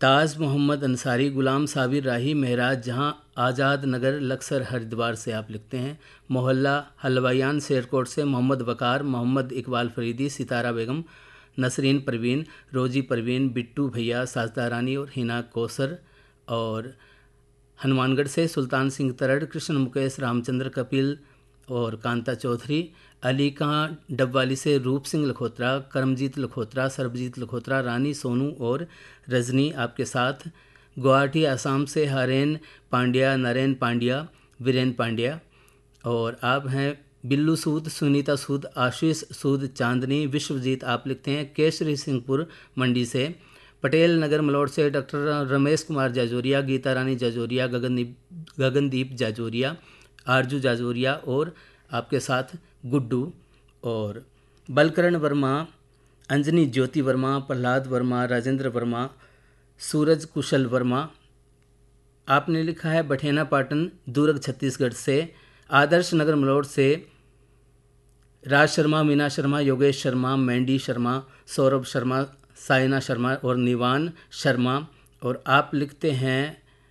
ताज मोहम्मद अंसारी, गुलाम साबिर राही, महराज जहां, आज़ाद नगर, लक्सर हरिद्वार से आप लिखते हैं। मोहल्ला हलवायान, शेरकोट से मोहम्मद वकार, मोहम्मद इकबाल फरीदी, सितारा बेगम, नसरीन परवीन, रोजी परवीन, बिट्टू भैया, साजदा रानी और हिना कौसर। और हनुमानगढ़ से सुल्तान सिंह तरड़, कृष्ण मुकेश, रामचंद्र कपिल और कांता चौधरी। अली कहाँ डबवाली से रूप सिंह लखोत्रा, करमजीत लखोत्रा, सरबजीत लखोत्रा, रानी सोनू और रजनी आपके साथ। गुवाहाटी आसाम से हरेन पांड्या, नरेन पांड्या, वीरेन पांड्या। और आप हैं बिल्लू सूद, सुनीता सूद, आशीष सूद, चांदनी, विश्वजीत आप लिखते हैं केसरी सिंहपुर मंडी से। पटेल नगर मलोड़ से डॉक्टर रमेश कुमार जाजोरिया, गीता रानी जाजोरिया, गगनदीप जाजोरिया, आरजू जाजोरिया और आपके साथ गुड्डू। और बलकरण वर्मा, अंजनी ज्योति वर्मा, प्रहलाद वर्मा, राजेंद्र वर्मा, सूरज कुशल वर्मा। आपने लिखा है बठेना पाटन, दुर्ग छत्तीसगढ़ से। आदर्श नगर मलोड़ से राज शर्मा, मीना शर्मा, योगेश शर्मा, मैंडी शर्मा, सौरभ शर्मा, साइना शर्मा और निवान शर्मा। और आप लिखते हैं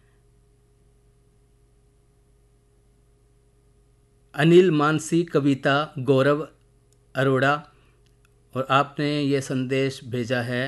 अनिल, मानसी, कविता, गौरव अरोड़ा। और आपने ये संदेश भेजा है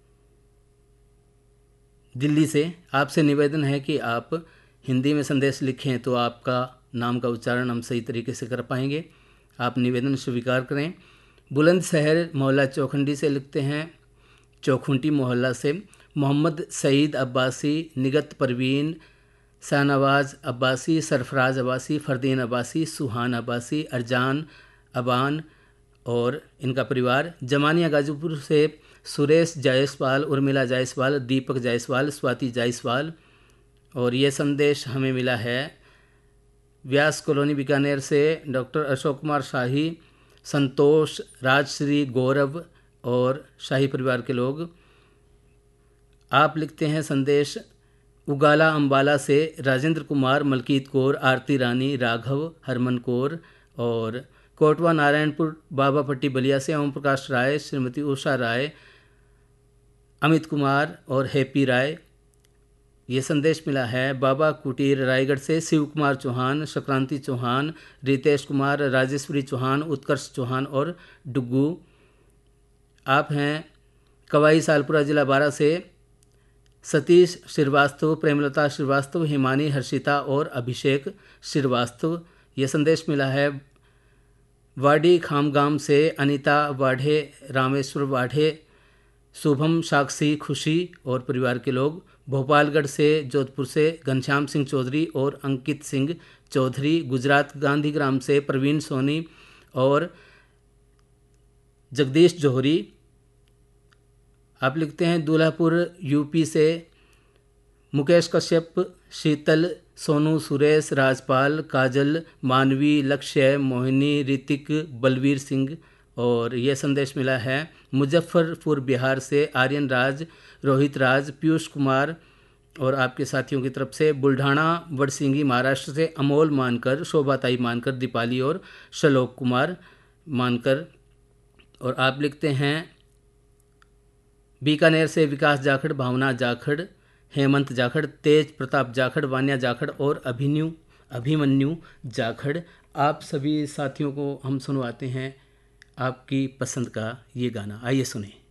दिल्ली से। आपसे निवेदन है कि आप हिंदी में संदेश लिखें तो आपका नाम का उच्चारण हम सही तरीके से कर पाएंगे। आप निवेदन स्वीकार करें। बुलंदशहर मोहल्ला चौखंडी से लिखते हैं, चौखुंटी मोहल्ला से मोहम्मद सईद अब्बासी, निगत परवीन, शाहनवाज अब्बासी, सरफराज अब्बासी, फरदीन अब्बासी, सुहान अब्बासी, अरजान अबान और इनका परिवार। जमानिया गाजीपुर से सुरेश जायसवाल, उर्मिला जायसवाल, दीपक जायसवाल, स्वाति जायसवाल। और ये संदेश हमें मिला है व्यास कॉलोनी बीकानेर से डॉक्टर अशोक कुमार शाही, संतोष, राजश्री, गौरव और शाही परिवार के लोग। आप लिखते हैं संदेश उगाला अंबाला से राजेंद्र कुमार, मलकीत कौर, आरती रानी, राघव, हरमन कौर। और कोटवा नारायणपुर बाबा पट्टी बलिया से ओम प्रकाश राय, श्रीमती उषा राय, अमित कुमार और हैप्पी राय। ये संदेश मिला है बाबा कुटीर रायगढ़ से शिव कुमार चौहान, संक्रांति चौहान, रितेश कुमार, राजेश्वरी चौहान, उत्कर्ष चौहान और डुग्गू। आप हैं कवाई सालपुरा जिला बारा से सतीश श्रीवास्तव, प्रेमलता श्रीवास्तव, हिमानी, हर्षिता और अभिषेक श्रीवास्तव। ये संदेश मिला है वाडी खामगाम से अनीता वाढ़े, रामेश्वर वाढ़े, शुभम, साक्षी, खुशी और परिवार के लोग। भोपालगढ़ से जोधपुर से घनश्याम सिंह चौधरी और अंकित सिंह चौधरी। गुजरात गांधीग्राम से प्रवीण सोनी और जगदीश जौहरी। आप लिखते हैं दूल्हापुर यूपी से मुकेश कश्यप, शीतल, सोनू, सुरेश, राजपाल, काजल, मानवी, लक्ष्य, मोहिनी, ऋतिक, बलवीर सिंह। और ये संदेश मिला है मुजफ्फरपुर बिहार से आर्यन राज, रोहित राज, पीयूष कुमार और आपके साथियों की तरफ से। बुल्ढाना वडसिंगी महाराष्ट्र से अमोल मानकर, शोभाताई मानकर, दीपाली और श्लोक कुमार मानकर। और आप लिखते हैं बीकानेर से विकास जाखड़, भावना जाखड़, हेमंत जाखड़, तेज प्रताप जाखड़, वान्या जाखड़ और अभिमन्यु जाखड़। आप सभी साथियों को हम सुनवाते हैं आपकी पसंद का ये गाना। आइए सुने।